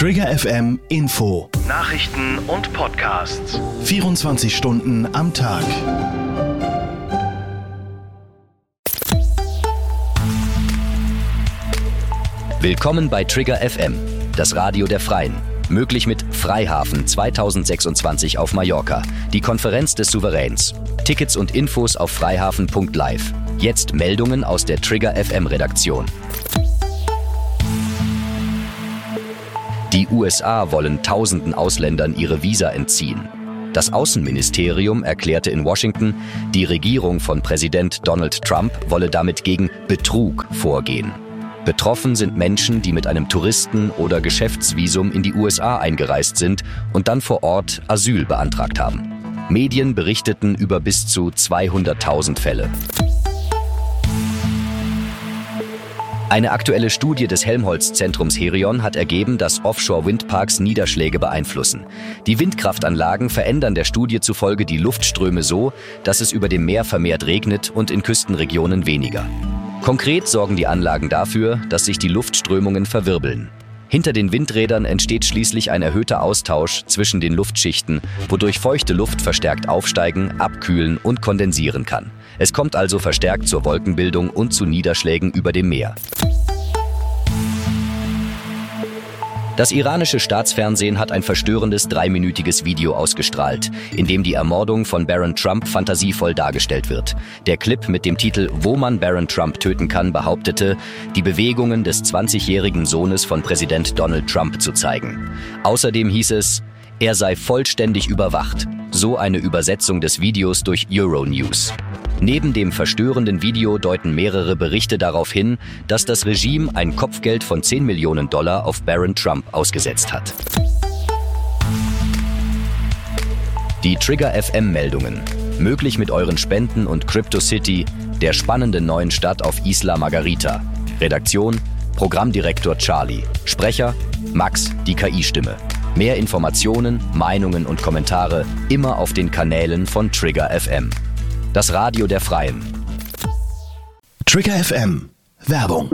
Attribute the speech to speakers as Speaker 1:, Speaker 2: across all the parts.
Speaker 1: Trigger FM Info.
Speaker 2: Nachrichten und Podcasts.
Speaker 1: 24 Stunden am Tag.
Speaker 3: Willkommen bei Trigger FM, das Radio der Freien. Möglich mit Freihafen 2026 auf Mallorca, die Konferenz des Souveräns. Tickets und Infos auf freihafen.live. Jetzt Meldungen aus der Trigger FM Redaktion. Die USA wollen tausenden Ausländern ihre Visa entziehen. Das Außenministerium erklärte in Washington, die Regierung von Präsident Donald Trump wolle damit gegen Betrug vorgehen. Betroffen sind Menschen, die mit einem Touristen- oder Geschäftsvisum in die USA eingereist sind und dann vor Ort Asyl beantragt haben. Medien berichteten über bis zu 200.000 Fälle. Eine aktuelle Studie des Helmholtz-Zentrums Herion hat ergeben, dass Offshore-Windparks Niederschläge beeinflussen. Die Windkraftanlagen verändern der Studie zufolge die Luftströme so, dass es über dem Meer vermehrt regnet und in Küstenregionen weniger. Konkret sorgen die Anlagen dafür, dass sich die Luftströmungen verwirbeln. Hinter den Windrädern entsteht schließlich ein erhöhter Austausch zwischen den Luftschichten, wodurch feuchte Luft verstärkt aufsteigen, abkühlen und kondensieren kann. Es kommt also verstärkt zur Wolkenbildung und zu Niederschlägen über dem Meer. Das iranische Staatsfernsehen hat ein verstörendes 3-minütiges Video ausgestrahlt, in dem die Ermordung von Barron Trump fantasievoll dargestellt wird. Der Clip mit dem Titel »Wo man Barron Trump töten kann« behauptete, die Bewegungen des 20-jährigen Sohnes von Präsident Donald Trump zu zeigen. Außerdem hieß es, er sei vollständig überwacht. So eine Übersetzung des Videos durch Euronews. Neben dem verstörenden Video deuten mehrere Berichte darauf hin, dass das Regime ein Kopfgeld von $10 Millionen auf Barron Trump ausgesetzt hat. Die Trigger FM-Meldungen. Möglich mit euren Spenden und CryptoCity, der spannenden neuen Stadt auf Isla Margarita. Redaktion: Programmdirektor Charlie. Sprecher: Max, die KI-Stimme. Mehr Informationen, Meinungen und Kommentare immer auf den Kanälen von Trigger FM. Das Radio der Freien.
Speaker 1: Trigger FM. Werbung.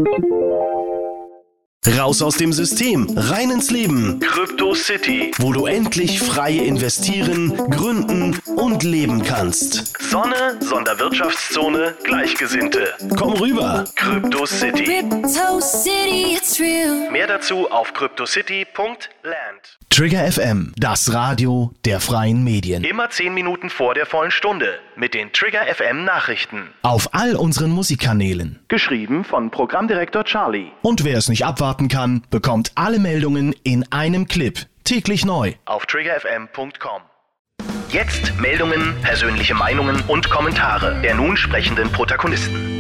Speaker 1: Raus aus dem System, rein ins Leben.
Speaker 2: CryptoCity.
Speaker 1: Wo du endlich frei investieren, gründen und leben kannst.
Speaker 2: Sonne, Sonderwirtschaftszone, Gleichgesinnte.
Speaker 1: Komm rüber.
Speaker 2: CryptoCity.
Speaker 4: Crypto City, it's real.
Speaker 2: Mehr dazu auf cryptocity.land.
Speaker 1: Trigger FM, das Radio der freien Medien.
Speaker 2: Immer 10 Minuten vor der vollen Stunde mit den Trigger FM Nachrichten.
Speaker 1: Auf all unseren Musikkanälen.
Speaker 2: Geschrieben von Programmdirektor Charlie.
Speaker 1: Und wer es nicht abwarten kann, bekommt alle Meldungen in einem Clip. Täglich neu.
Speaker 2: Auf triggerfm.com. Jetzt Meldungen, persönliche Meinungen und Kommentare der nun sprechenden Protagonisten.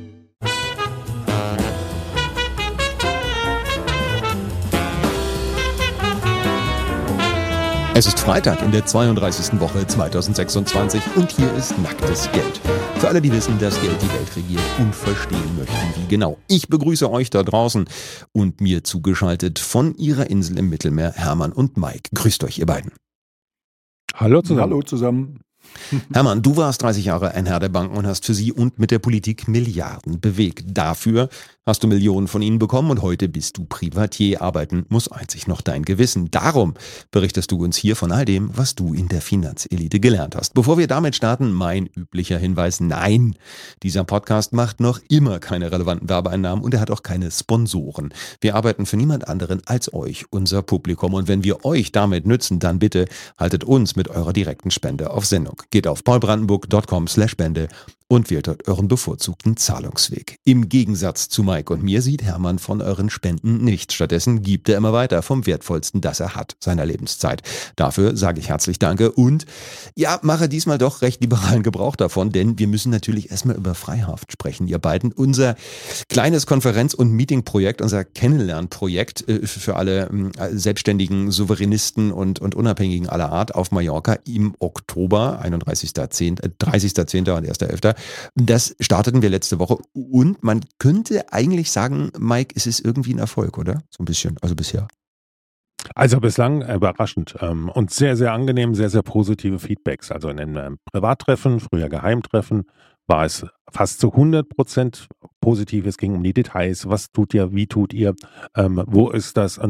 Speaker 5: Es ist Freitag in der 32. Woche 2026 und hier ist nacktes Geld. Für alle, die wissen, dass Geld die Welt regiert und verstehen möchten, wie genau. Ich begrüße euch da draußen und mir zugeschaltet von ihrer Insel im Mittelmeer Hermann und Mike. Grüßt euch, ihr beiden.
Speaker 6: Hallo zusammen.
Speaker 5: Hermann, du warst 30 Jahre ein Herr der Banken und hast für sie und mit der Politik Milliarden bewegt. Dafür hast du Millionen von ihnen bekommen und heute bist du Privatier. Arbeiten muss einzig noch dein Gewissen. Darum berichtest du uns hier von all dem, was du in der Finanzelite gelernt hast. Bevor wir damit starten, mein üblicher Hinweis: Nein, dieser Podcast macht noch immer keine relevanten Werbeeinnahmen und er hat auch keine Sponsoren. Wir arbeiten für niemand anderen als euch, unser Publikum. Und wenn wir euch damit nützen, dann bitte haltet uns mit eurer direkten Spende auf Sendung. Geht auf paulbrandenburg.com/Spende und wählt dort euren bevorzugten Zahlungsweg. Im Gegensatz zu Mike und mir sieht Hermann von euren Spenden nichts. Stattdessen gibt er immer weiter vom Wertvollsten, das er hat, seiner Lebenszeit. Dafür sage ich herzlich Danke und ja, mache diesmal doch recht liberalen Gebrauch davon, denn wir müssen natürlich erstmal über Freihaft sprechen, ihr beiden. Unser kleines Konferenz- und Meetingprojekt, unser Kennenlernprojekt für alle selbstständigen Souveränisten und Unabhängigen aller Art auf Mallorca im Oktober, 30.10. und 1.11. Das starteten wir letzte Woche und man könnte eigentlich sagen, Mike, es ist irgendwie ein Erfolg, oder? So ein bisschen, also bisher.
Speaker 6: Also bislang überraschend und sehr, sehr angenehm, sehr, sehr positive Feedbacks. Also in einem Privattreffen, früher Geheimtreffen, war es fast zu 100% positiv. Es ging um die Details. Was tut ihr? Wie tut ihr? Wo ist das? Und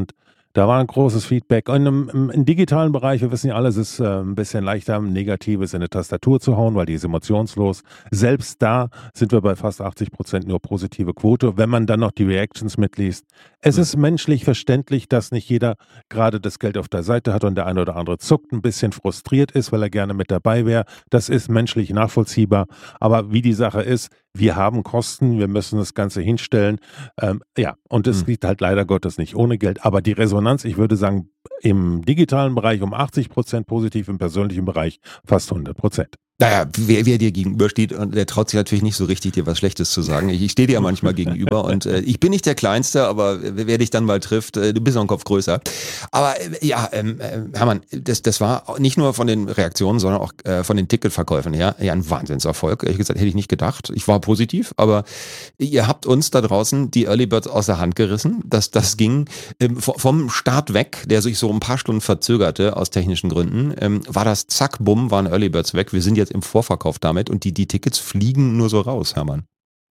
Speaker 6: Da war ein großes Feedback. Und im digitalen Bereich, wir wissen ja alle, es ist ein bisschen leichter, Negatives in eine Tastatur zu hauen, weil die ist emotionslos. Selbst da sind wir bei fast 80% nur positive Quote, wenn man dann noch die Reactions mitliest. Es ist menschlich verständlich, dass nicht jeder gerade das Geld auf der Seite hat und der eine oder andere zuckt, ein bisschen frustriert ist, weil er gerne mit dabei wäre. Das ist menschlich nachvollziehbar. Aber wie die Sache ist, wir haben Kosten, wir müssen das Ganze hinstellen. Und es liegt halt leider Gottes nicht ohne Geld. Aber die Resonanz, ich würde sagen, im digitalen Bereich um 80% positiv, im persönlichen Bereich fast 100%.
Speaker 5: Naja, wer dir gegenübersteht, und der traut sich natürlich nicht so richtig, dir was Schlechtes zu sagen. Ich stehe dir ja manchmal gegenüber und ich bin nicht der Kleinste, aber wer dich dann mal trifft, du bist noch einen Kopf größer. Aber Hermann, das war nicht nur von den Reaktionen, sondern auch von den Ticketverkäufen her ein Wahnsinnserfolg. Ehrlich gesagt, hätte ich nicht gedacht. Ich war positiv, aber ihr habt uns da draußen die Early Birds aus der Hand gerissen. Das ging vom Start weg, der sich so ein paar Stunden verzögerte aus technischen Gründen, war das zack, bumm, waren Early Birds weg. Wir sind jetzt im Vorverkauf damit und die Tickets fliegen nur so raus, Hermann.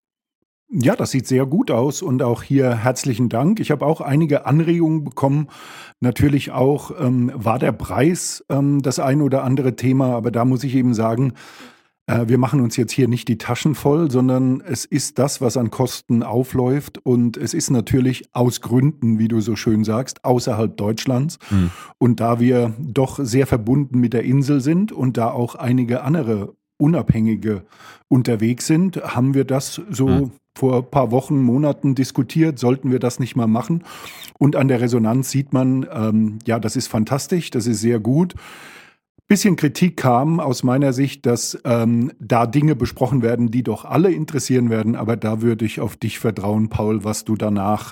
Speaker 7: Ja, das sieht sehr gut aus und auch hier herzlichen Dank. Ich habe auch einige Anregungen bekommen. Natürlich auch war der Preis das ein oder andere Thema, aber da muss ich eben sagen, wir machen uns jetzt hier nicht die Taschen voll, sondern es ist das, was an Kosten aufläuft und es ist natürlich aus Gründen, wie du so schön sagst, außerhalb Deutschlands. Und da wir doch sehr verbunden mit der Insel sind und da auch einige andere Unabhängige unterwegs sind, haben wir das so vor ein paar Wochen, Monaten diskutiert, sollten wir das nicht mal machen. Und an der Resonanz sieht man, das ist fantastisch, das ist sehr gut. Bisschen Kritik kam aus meiner Sicht, dass da Dinge besprochen werden, die doch alle interessieren werden, aber da würde ich auf dich vertrauen, Paul, was du danach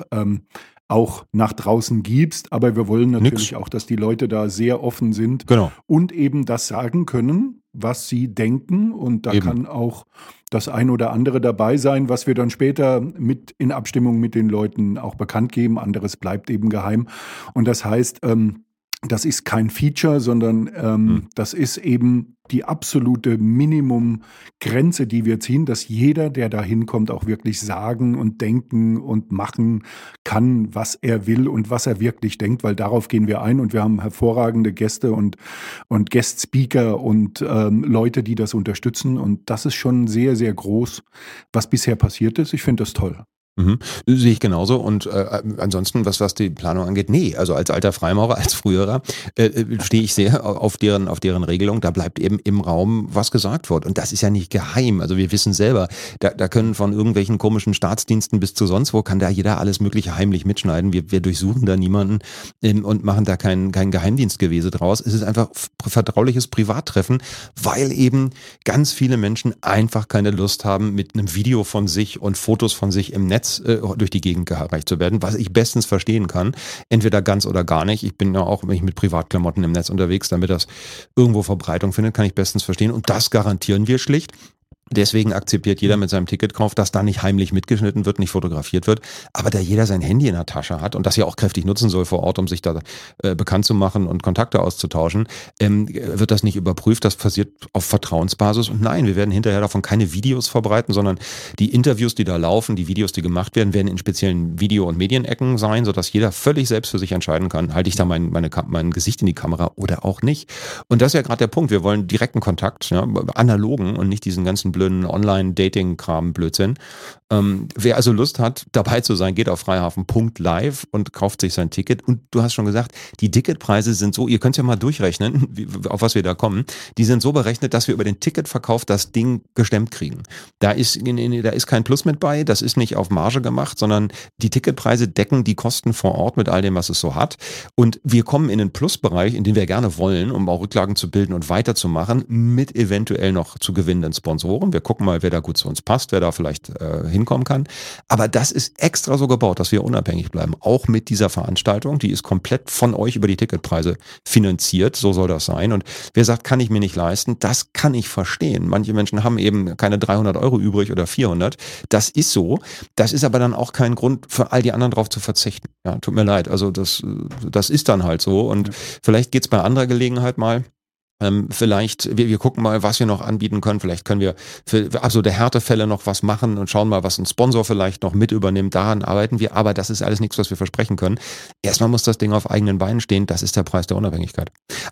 Speaker 7: auch nach draußen gibst. Aber wir wollen natürlich auch, dass die Leute da sehr offen sind und eben das sagen können, was sie denken. Und da kann auch das ein oder andere dabei sein, was wir dann später mit in Abstimmung mit den Leuten auch bekannt geben. Anderes bleibt eben geheim. Und das heißt, das ist kein Feature, sondern das ist eben die absolute Minimumgrenze, die wir ziehen, dass jeder, der da hinkommt, auch wirklich sagen und denken und machen kann, was er will und was er wirklich denkt, weil darauf gehen wir ein und wir haben hervorragende Gäste und Guest-Speaker und Leute, die das unterstützen und das ist schon sehr, sehr groß, was bisher passiert ist. Ich finde das toll.
Speaker 5: Sehe ich genauso und ansonsten, was die Planung angeht, also als alter Freimaurer, als früherer, stehe ich sehr auf deren Regelung, da bleibt eben im Raum, was gesagt wird und das ist ja nicht geheim, also wir wissen selber, da können von irgendwelchen komischen Staatsdiensten bis zu sonst wo, kann da jeder alles mögliche heimlich mitschneiden, wir durchsuchen da niemanden und machen da kein Geheimdienstgewese draus, es ist einfach vertrauliches Privattreffen, weil eben ganz viele Menschen einfach keine Lust haben, mit einem Video von sich und Fotos von sich im Netz durch die Gegend gereicht zu werden, was ich bestens verstehen kann. Entweder ganz oder gar nicht. Ich bin ja auch, wenn ich mit Privatklamotten im Netz unterwegs, damit das irgendwo Verbreitung findet, kann ich bestens verstehen. Und das garantieren wir schlicht. Deswegen akzeptiert jeder mit seinem Ticketkauf, dass da nicht heimlich mitgeschnitten wird, nicht fotografiert wird, aber da jeder sein Handy in der Tasche hat und das ja auch kräftig nutzen soll vor Ort, um sich da bekannt zu machen und Kontakte auszutauschen, wird das nicht überprüft, das passiert auf Vertrauensbasis und nein, wir werden hinterher davon keine Videos verbreiten, sondern die Interviews, die da laufen, die Videos, die gemacht werden, werden in speziellen Video- und Medienecken sein, sodass jeder völlig selbst für sich entscheiden kann, halte ich da mein Gesicht in die Kamera oder auch nicht. Und das ist ja gerade der Punkt, wir wollen direkten Kontakt, analogen und nicht diesen ganzen blöden Online-Dating-Kram-Blödsinn. Wer also Lust hat, dabei zu sein, geht auf freihafen.live und kauft sich sein Ticket. Und du hast schon gesagt, die Ticketpreise sind so, ihr könnt ja mal durchrechnen, auf was wir da kommen, die sind so berechnet, dass wir über den Ticketverkauf das Ding gestemmt kriegen. Da ist kein Plus mit bei, das ist nicht auf Marge gemacht, sondern die Ticketpreise decken die Kosten vor Ort mit all dem, was es so hat. Und wir kommen in den Plusbereich, in den wir gerne wollen, um auch Rücklagen zu bilden und weiterzumachen, mit eventuell noch zu gewinnenden Sponsoren. Wir gucken mal, wer da gut zu uns passt, wer da vielleicht hinkommen kann. Aber das ist extra so gebaut, dass wir unabhängig bleiben. Auch mit dieser Veranstaltung, die ist komplett von euch über die Ticketpreise finanziert. So soll das sein. Und wer sagt, kann ich mir nicht leisten, das kann ich verstehen. Manche Menschen haben eben keine 300 € übrig oder 400. Das ist so. Das ist aber dann auch kein Grund für all die anderen drauf zu verzichten. Ja, tut mir leid. Also das ist dann halt so. Und vielleicht geht's bei anderer Gelegenheit mal. Vielleicht, wir gucken mal, was wir noch anbieten können. Vielleicht können wir für absolute Härtefälle noch was machen und schauen mal, was ein Sponsor vielleicht noch mit übernimmt. Daran arbeiten wir, aber das ist alles nichts, was wir versprechen können. Erstmal muss das Ding auf eigenen Beinen stehen. Das ist der Preis der Unabhängigkeit.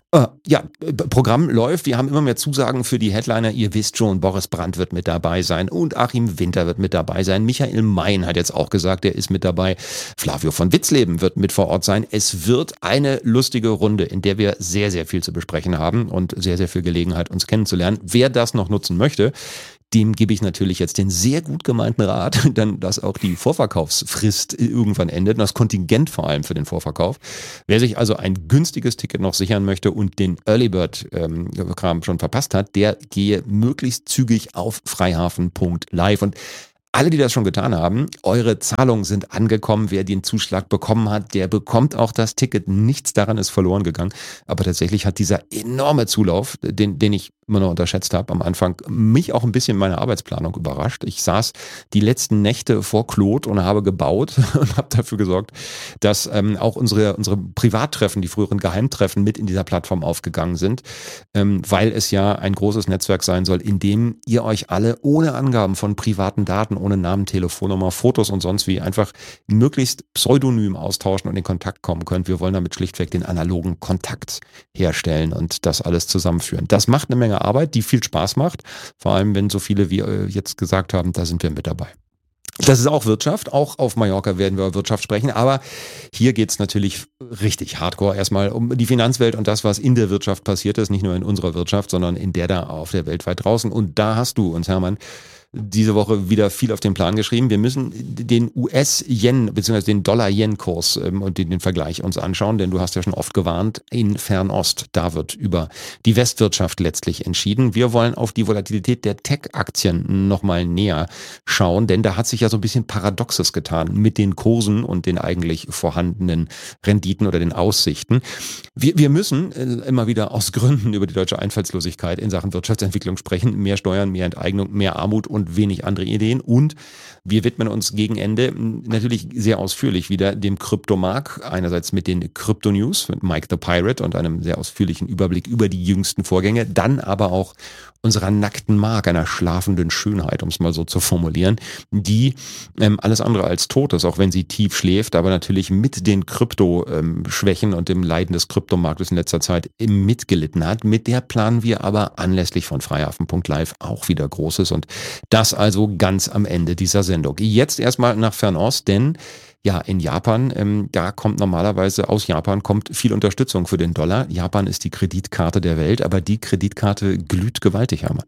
Speaker 5: Programm läuft. Wir haben immer mehr Zusagen für die Headliner. Ihr wisst schon, Boris Brandt wird mit dabei sein und Achim Winter wird mit dabei sein. Michael Mein hat jetzt auch gesagt, er ist mit dabei. Flavio von Witzleben wird mit vor Ort sein. Es wird eine lustige Runde, in der wir sehr, sehr viel zu besprechen haben und sehr, sehr viel Gelegenheit, uns kennenzulernen. Wer das noch nutzen möchte, dem gebe ich natürlich jetzt den sehr gut gemeinten Rat, dann, dass auch die Vorverkaufsfrist irgendwann endet, und das Kontingent vor allem für den Vorverkauf. Wer sich also ein günstiges Ticket noch sichern möchte und den Early Bird Kram schon verpasst hat, der gehe möglichst zügig auf freihafen.live. Und alle, die das schon getan haben, eure Zahlungen sind angekommen. Wer den Zuschlag bekommen hat, der bekommt auch das Ticket. Nichts daran ist verloren gegangen. Aber tatsächlich hat dieser enorme Zulauf, den ich immer noch unterschätzt habe am Anfang, mich auch ein bisschen in meiner Arbeitsplanung überrascht. Ich saß die letzten Nächte vor Claude und habe gebaut und habe dafür gesorgt, dass auch unsere Privattreffen, die früheren Geheimtreffen mit in dieser Plattform aufgegangen sind, weil es ja ein großes Netzwerk sein soll, in dem ihr euch alle ohne Angaben von privaten Daten, ohne Namen, Telefonnummer, Fotos und sonst wie einfach möglichst pseudonym austauschen und in Kontakt kommen könnt. Wir wollen damit schlichtweg den analogen Kontakt herstellen und das alles zusammenführen. Das macht eine Menge Arbeit, die viel Spaß macht, vor allem wenn so viele wie jetzt gesagt haben, da sind wir mit dabei. Das ist auch Wirtschaft, auch auf Mallorca werden wir über Wirtschaft sprechen, aber hier geht's natürlich richtig hardcore erstmal um die Finanzwelt und das, was in der Wirtschaft passiert ist, nicht nur in unserer Wirtschaft, sondern in der da auf der Welt weit draußen. Und da hast du uns, Hermann, diese Woche wieder viel auf den Plan geschrieben. Wir müssen den US-Yen bzw. den Dollar-Yen-Kurs und den Vergleich uns anschauen, denn du hast ja schon oft gewarnt, in Fernost, da wird über die Westwirtschaft letztlich entschieden. Wir wollen auf die Volatilität der Tech-Aktien nochmal näher schauen, denn da hat sich ja so ein bisschen Paradoxes getan mit den Kursen und den eigentlich vorhandenen Renditen oder den Aussichten. Wir müssen immer wieder aus Gründen über die deutsche Einfallslosigkeit in Sachen Wirtschaftsentwicklung sprechen. Mehr Steuern, mehr Enteignung, mehr Armut und wenig andere Ideen. Und wir widmen uns gegen Ende natürlich sehr ausführlich wieder dem Kryptomarkt. Einerseits mit den Krypto-News mit Mike the Pirate und einem sehr ausführlichen Überblick über die jüngsten Vorgänge. Dann aber auch unserer nackten Mark, einer schlafenden Schönheit, um es mal so zu formulieren, die alles andere als tot ist, auch wenn sie tief schläft, aber natürlich mit den Krypto-Schwächen und dem Leiden des Kryptomarktes in letzter Zeit mitgelitten hat. Mit der planen wir aber anlässlich von freihafen.live auch wieder Großes und das also ganz am Ende dieser Sendung. Jetzt erstmal nach Fernost, denn ja, in Japan, da kommt normalerweise, aus Japan kommt viel Unterstützung für den Dollar. Japan ist die Kreditkarte der Welt, aber die Kreditkarte glüht gewaltig, Hermann.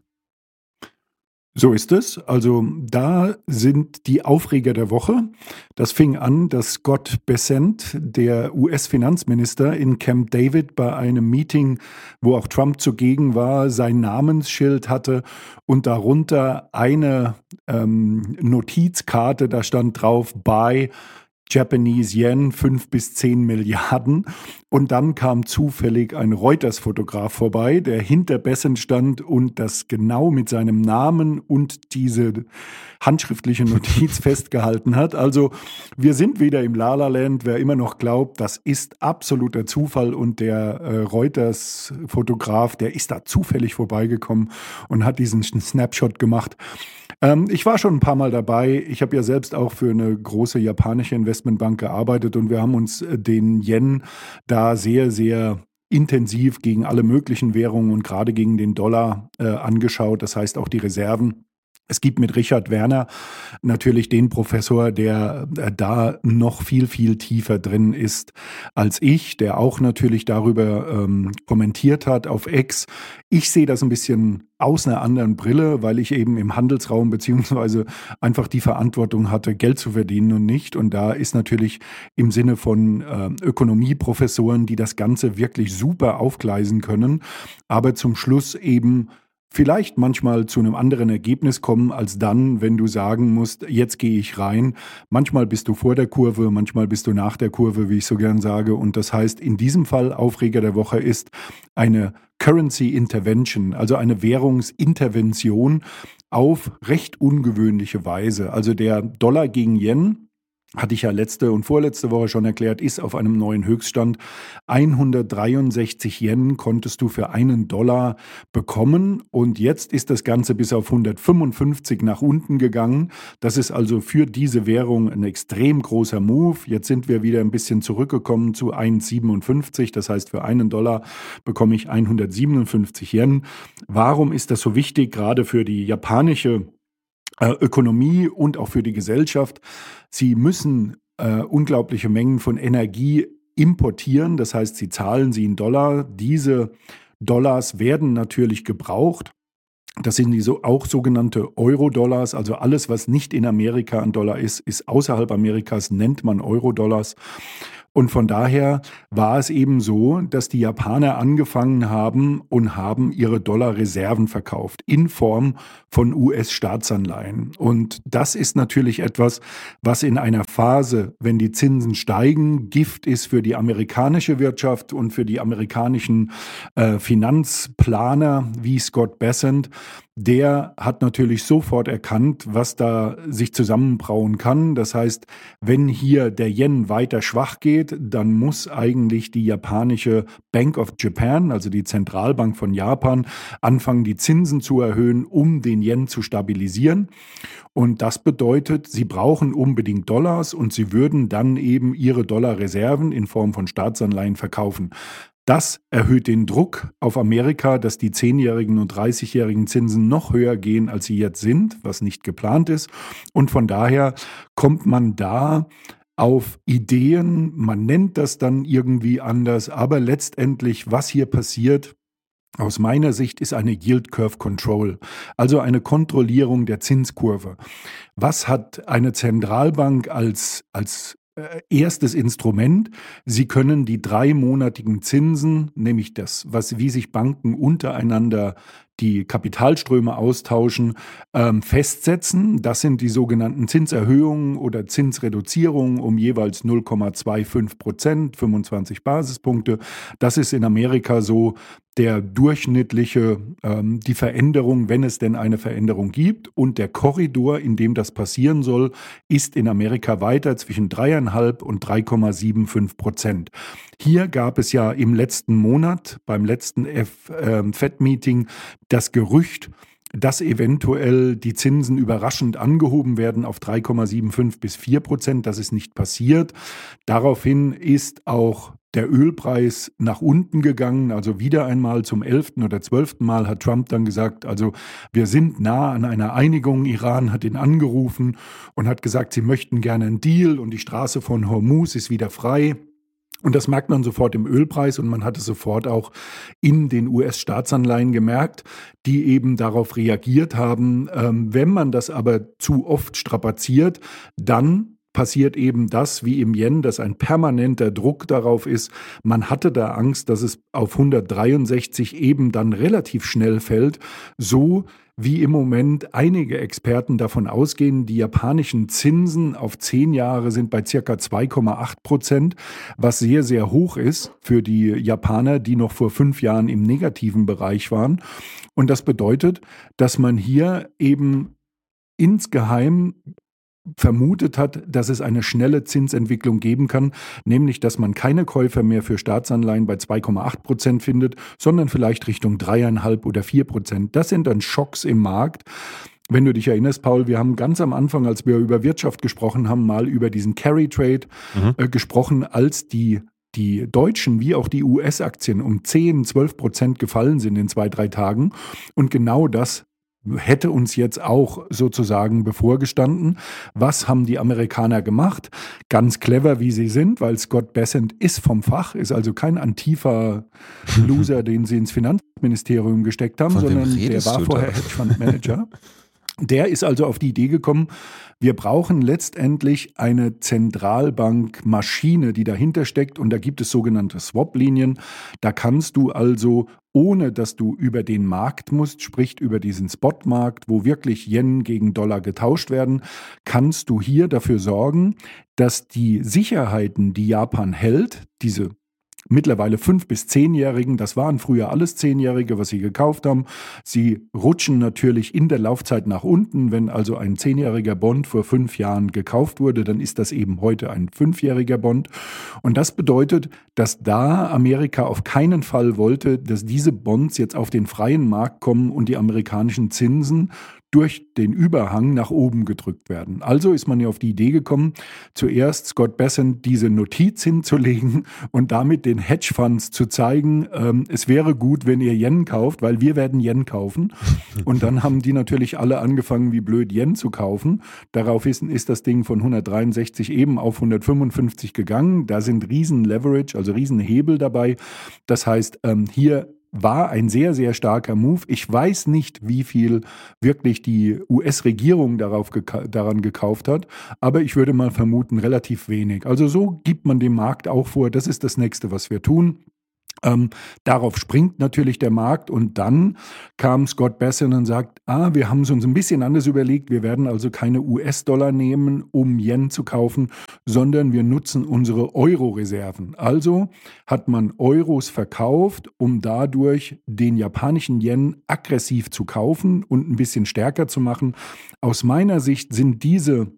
Speaker 7: So ist es. Also da sind die Aufreger der Woche. Das fing an, dass Scott Bessent, der US-Finanzminister, in Camp David bei einem Meeting, wo auch Trump zugegen war, sein Namensschild hatte und darunter eine Notizkarte, da stand drauf, Buy Japanese Yen 5 bis 10 Milliarden. Und dann kam zufällig ein Reuters-Fotograf vorbei, der hinter Bessent stand und das genau mit seinem Namen und diese handschriftliche Notiz festgehalten hat. Also wir sind wieder im La-La-Land. Wer immer noch glaubt, das ist absoluter Zufall und der Reuters-Fotograf, der ist da zufällig vorbeigekommen und hat diesen Snapshot gemacht. Ich war schon ein paar Mal dabei. Ich habe ja selbst auch für eine große japanische Investmentbank gearbeitet und wir haben uns den Yen da sehr, sehr intensiv gegen alle möglichen Währungen und gerade gegen den Dollar angeschaut. Das heißt auch die Reserven. Es gibt mit Richard Werner natürlich den Professor, der da noch viel, viel tiefer drin ist als ich, der auch natürlich darüber kommentiert hat auf X. Ich sehe das ein bisschen aus einer anderen Brille, weil ich eben im Handelsraum beziehungsweise einfach die Verantwortung hatte, Geld zu verdienen und nicht. Und da ist natürlich im Sinne von Ökonomieprofessoren, die das Ganze wirklich super aufgleisen können, aber zum Schluss eben vielleicht manchmal zu einem anderen Ergebnis kommen, als dann, wenn du sagen musst, jetzt gehe ich rein. Manchmal bist du vor der Kurve, manchmal bist du nach der Kurve, wie ich so gern sage. Und das heißt, in diesem Fall, Aufreger der Woche ist eine Currency Intervention, also eine Währungsintervention auf recht ungewöhnliche Weise. Also der Dollar gegen Yen hatte ich ja letzte und vorletzte Woche schon erklärt, ist auf einem neuen Höchststand. 163 Yen konntest du für $1 bekommen und jetzt ist das Ganze bis auf 155 nach unten gegangen. Das ist also für diese Währung ein extrem großer Move. Jetzt sind wir wieder ein bisschen zurückgekommen zu 1,57. Das heißt, für $1 bekomme ich 157 Yen. Warum ist das so wichtig, gerade für die japanische Ökonomie und auch für die Gesellschaft? Sie müssen unglaubliche Mengen von Energie importieren, das heißt, sie zahlen sie in Dollar. Diese Dollars werden natürlich gebraucht. Das sind auch sogenannte Euro-Dollars, also alles, was nicht in Amerika ein Dollar ist außerhalb Amerikas, nennt man Euro-Dollars. Und von daher war es eben so, dass die Japaner angefangen haben und haben ihre Dollarreserven verkauft in Form von US-Staatsanleihen. Und das ist natürlich etwas, was in einer Phase, wenn die Zinsen steigen, Gift ist für die amerikanische Wirtschaft und für die amerikanischen Finanzplaner wie Scott Bessent. Der hat natürlich sofort erkannt, was da sich zusammenbrauen kann. Das heißt, wenn hier der Yen weiter schwach geht, dann muss eigentlich die japanische Bank of Japan, also die Zentralbank von Japan, anfangen, die Zinsen zu erhöhen, um den Yen zu stabilisieren. Und das bedeutet, sie brauchen unbedingt Dollars und sie würden dann eben ihre Dollarreserven in Form von Staatsanleihen verkaufen. Das erhöht den Druck auf Amerika, dass die 10-jährigen und 30-jährigen Zinsen noch höher gehen, als sie jetzt sind, was nicht geplant ist. Und von daher kommt man da auf Ideen, man nennt das dann irgendwie anders, aber letztendlich, was hier passiert, aus meiner Sicht, ist eine Yield Curve Control, also eine Kontrollierung der Zinskurve. Was hat eine Zentralbank als erstes Instrument? Sie können die 3-monatigen Zinsen, nämlich das, wie sich Banken untereinander die Kapitalströme austauschen, festsetzen. Das sind die sogenannten Zinserhöhungen oder Zinsreduzierungen um jeweils 0,25%, 25 Basispunkte. Das ist in Amerika so der durchschnittliche, die Veränderung, wenn es denn eine Veränderung gibt. Und der Korridor, in dem das passieren soll, ist in Amerika weiter zwischen 3,5 und 3,75%. Hier gab es ja im letzten Monat, beim letzten FED-Meeting, das Gerücht, dass eventuell die Zinsen überraschend angehoben werden auf 3,75 bis 4%. Das ist nicht passiert. Daraufhin ist auch der Ölpreis nach unten gegangen, also wieder einmal zum 11. oder 12. Mal hat Trump dann gesagt, also wir sind nah an einer Einigung. Iran hat ihn angerufen und hat gesagt, sie möchten gerne einen Deal und die Straße von Hormuz ist wieder frei. Und das merkt man sofort im Ölpreis und man hat es sofort auch in den US-Staatsanleihen gemerkt, die eben darauf reagiert haben. Wenn man das aber zu oft strapaziert, dann passiert eben das wie im Yen, dass ein permanenter Druck darauf ist. Man hatte da Angst, dass es auf 163 eben dann relativ schnell fällt, so wie im Moment einige Experten davon ausgehen, die japanischen Zinsen auf 10 Jahre sind bei ca. 2,8%, was sehr, sehr hoch ist für die Japaner, die noch vor 5 Jahren im negativen Bereich waren. Und das bedeutet, dass man hier eben insgeheim vermutet hat, dass es eine schnelle Zinsentwicklung geben kann, nämlich dass man keine Käufer mehr für Staatsanleihen bei 2,8% findet, sondern vielleicht Richtung 3,5 oder 4%. Das sind dann Schocks im Markt. Wenn du dich erinnerst, Paul, wir haben ganz am Anfang, als wir über Wirtschaft gesprochen haben, mal über diesen Carry Trade gesprochen, als die deutschen wie auch die US-Aktien um 10-12% gefallen sind in 2-3 Tagen. Und genau das hätte uns jetzt auch sozusagen bevorgestanden. Was haben die Amerikaner gemacht? Ganz clever, wie sie sind, weil Scott Bessent ist vom Fach, ist also kein Antifa-Loser, den sie ins Finanzministerium gesteckt haben, sondern der war vorher Hedgefondsmanager. Der ist also auf die Idee gekommen, wir brauchen letztendlich eine Zentralbankmaschine, die dahinter steckt, und da gibt es sogenannte Swap-Linien. Da kannst du also, ohne dass du über den Markt musst, sprich über diesen Spotmarkt, wo wirklich Yen gegen Dollar getauscht werden, kannst du hier dafür sorgen, dass die Sicherheiten, die Japan hält, diese mittlerweile 5- bis 10-Jährigen. Das waren früher alles 10-Jährige, was sie gekauft haben. Sie rutschen natürlich in der Laufzeit nach unten. Wenn also ein 10-jähriger Bond vor 5 Jahren gekauft wurde, dann ist das eben heute ein 5-jähriger Bond. Und das bedeutet, dass da Amerika auf keinen Fall wollte, dass diese Bonds jetzt auf den freien Markt kommen und die amerikanischen Zinsen durch den Überhang nach oben gedrückt werden. Also ist man ja auf die Idee gekommen, zuerst Scott Bessent diese Notiz hinzulegen und damit den Hedgefonds zu zeigen, es wäre gut, wenn ihr Yen kauft, weil wir werden Yen kaufen. Und dann haben die natürlich alle angefangen, wie blöd Yen zu kaufen. Daraufhin ist das Ding von 163 eben auf 155 gegangen. Da sind riesen Leverage, also riesen Hebel dabei. Das heißt, hier war ein sehr, sehr starker Move. Ich weiß nicht, wie viel wirklich die US-Regierung daran gekauft hat, aber ich würde mal vermuten, relativ wenig. Also so gibt man dem Markt auch vor, das ist das Nächste, was wir tun. Darauf springt natürlich der Markt und dann kam Scott Bessent und sagt, wir haben es uns ein bisschen anders überlegt, wir werden also keine US-Dollar nehmen, um Yen zu kaufen, sondern wir nutzen unsere Euro-Reserven. Also hat man Euros verkauft, um dadurch den japanischen Yen aggressiv zu kaufen und ein bisschen stärker zu machen. Aus meiner Sicht sind diese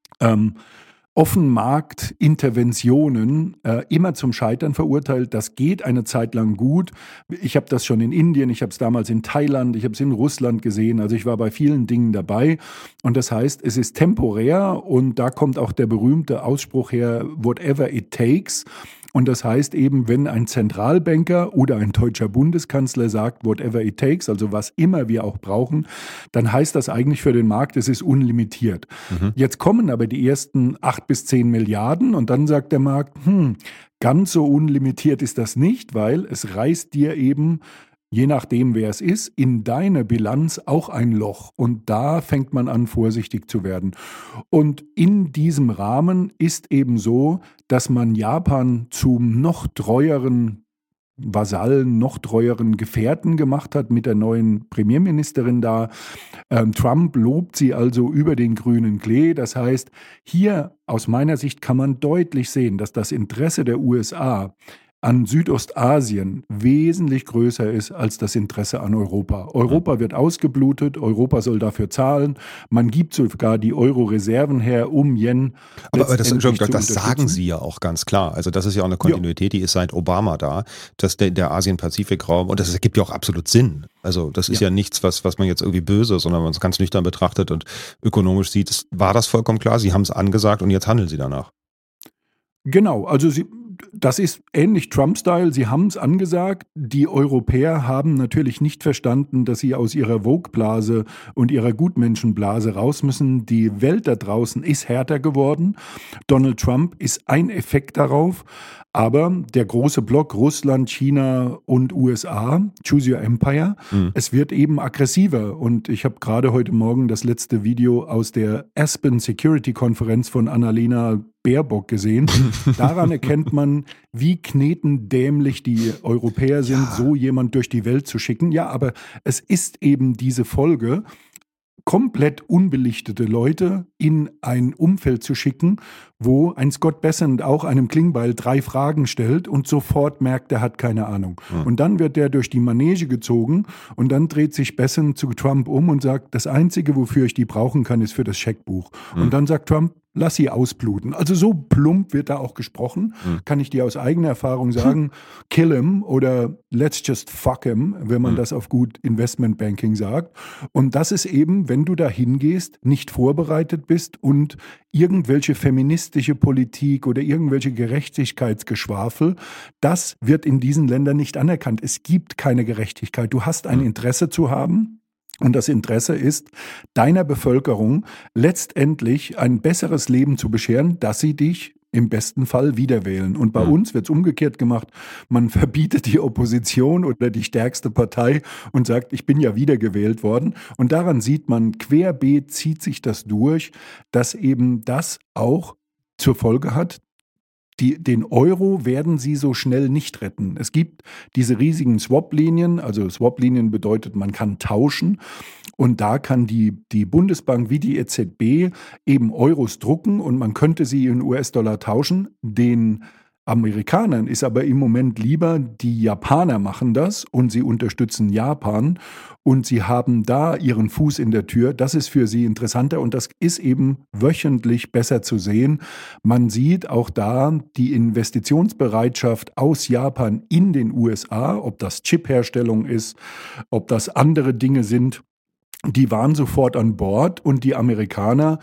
Speaker 7: Offenmarktinterventionen immer zum Scheitern verurteilt. Das geht eine Zeit lang gut. Ich habe das schon in Indien, ich habe es damals in Thailand, ich habe es in Russland gesehen. Also ich war bei vielen Dingen dabei. Und das heißt, es ist temporär und da kommt auch der berühmte Ausspruch her, whatever it takes. Und das heißt eben, wenn ein Zentralbanker oder ein deutscher Bundeskanzler sagt, whatever it takes, also was immer wir auch brauchen, dann heißt das eigentlich für den Markt, es ist unlimitiert. Jetzt kommen aber die ersten 8 bis 10 Milliarden und dann sagt der Markt, ganz so unlimitiert ist das nicht, weil es reißt dir eben, je nachdem wer es ist, in deine Bilanz auch ein Loch. Und da fängt man an, vorsichtig zu werden. Und in diesem Rahmen ist eben so, dass man Japan zum noch treueren Vasallen, noch treueren Gefährten gemacht hat mit der neuen Premierministerin da. Trump lobt sie also über den grünen Klee. Das heißt, hier aus meiner Sicht kann man deutlich sehen, dass das Interesse der USA an Südostasien wesentlich größer ist als das Interesse an Europa. Europa wird ausgeblutet, Europa soll dafür zahlen, man gibt sogar die Euro-Reserven her, um Yen
Speaker 5: aber das sagen Sie ja auch ganz klar. Also das ist ja auch eine Kontinuität, die ist seit Obama da, dass der Asien-Pazifik-Raum, und das ergibt ja auch absolut Sinn. Also das ist ja nichts, was man jetzt irgendwie böse, sondern man es ganz nüchtern betrachtet und ökonomisch sieht, war das vollkommen klar, Sie haben es angesagt und jetzt handeln Sie danach.
Speaker 7: Genau, also das ist ähnlich Trump-Style. Sie haben es angesagt. Die Europäer haben natürlich nicht verstanden, dass sie aus ihrer Vogue-Blase und ihrer Gutmenschenblase raus müssen. Die Welt da draußen ist härter geworden. Donald Trump ist ein Effekt darauf. Aber der große Block Russland, China und USA, Choose Your Empire, es wird eben aggressiver. Und ich habe gerade heute Morgen das letzte Video aus der Aspen Security Konferenz von Annalena Baerbock gesehen. Daran erkennt man, wie knetendämlich die Europäer sind, so jemand durch die Welt zu schicken. Ja, aber es ist eben diese Folge, komplett unbelichtete Leute in ein Umfeld zu schicken, wo ein Scott Bessent auch einem Klingbeil 3 Fragen stellt und sofort merkt, er hat keine Ahnung. Und dann wird der durch die Manege gezogen und dann dreht sich Bessent zu Trump um und sagt, das Einzige, wofür ich die brauchen kann, ist für das Scheckbuch. Und dann sagt Trump, lass sie ausbluten. Also so plump wird da auch gesprochen, kann ich dir aus eigener Erfahrung sagen, kill him oder let's just fuck him, wenn man das auf gut Investmentbanking sagt. Und das ist eben, wenn du da hingehst, nicht vorbereitet bist und irgendwelche feministische Politik oder irgendwelche Gerechtigkeitsgeschwafel, das wird in diesen Ländern nicht anerkannt. Es gibt keine Gerechtigkeit. Du hast ein Interesse zu haben. Und das Interesse ist, deiner Bevölkerung letztendlich ein besseres Leben zu bescheren, dass sie dich im besten Fall wiederwählen. Und bei uns wird es umgekehrt gemacht. Man verbietet die Opposition oder die stärkste Partei und sagt, ich bin ja wiedergewählt worden. Und daran sieht man, querbeet zieht sich das durch, dass eben das auch zur Folge hat, den Euro werden sie so schnell nicht retten. Es gibt diese riesigen Swap-Linien, also Swap-Linien bedeutet, man kann tauschen und da kann die Bundesbank wie die EZB eben Euros drucken und man könnte sie in US-Dollar tauschen. Den Amerikanern ist aber im Moment lieber, die Japaner machen das und sie unterstützen Japan und sie haben da ihren Fuß in der Tür. Das ist für sie interessanter und das ist eben wöchentlich besser zu sehen. Man sieht auch da die Investitionsbereitschaft aus Japan in den USA, ob das Chipherstellung ist, ob das andere Dinge sind, die waren sofort an Bord und die Amerikaner,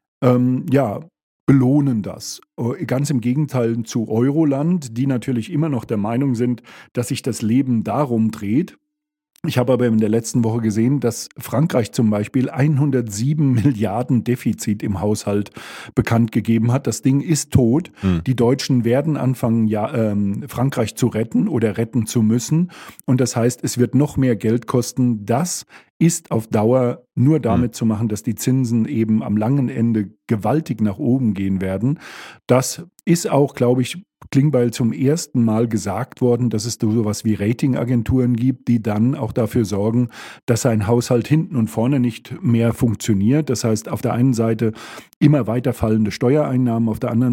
Speaker 7: belohnen das. Ganz im Gegenteil zu Euroland, die natürlich immer noch der Meinung sind, dass sich das Leben darum dreht. Ich habe aber in der letzten Woche gesehen, dass Frankreich zum Beispiel 107 Milliarden Defizit im Haushalt bekannt gegeben hat. Das Ding ist tot. Die Deutschen werden anfangen, Frankreich zu retten oder retten zu müssen. Und das heißt, es wird noch mehr Geld kosten. Das ist auf Dauer nur damit zu machen, dass die Zinsen eben am langen Ende gewaltig nach oben gehen werden. Das ist auch, glaube ich, Klingbeil zum ersten Mal gesagt worden, dass es sowas wie Ratingagenturen gibt, die dann auch dafür sorgen, dass ein Haushalt hinten und vorne nicht mehr funktioniert. Das heißt, auf der einen Seite immer weiter fallende Steuereinnahmen, auf der anderen